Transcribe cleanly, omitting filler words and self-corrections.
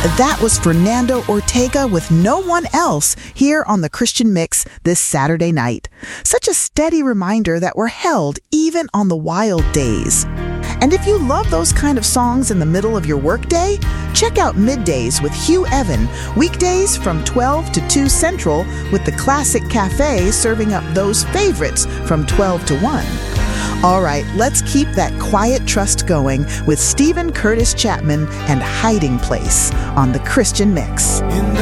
That was Fernando Ortega with No One Else here on the Christian Mix this Saturday night. Such a steady reminder that we're held even on the wild days. And if you love those kind of songs in the middle of your workday, check out Middays with Hugh Evan, weekdays from 12 to 2 Central with the Classic Cafe serving up those favorites from 12 to 1. All right, let's keep that quiet trust going with Stephen Curtis Chapman and Hiding Place on the Christian Mix.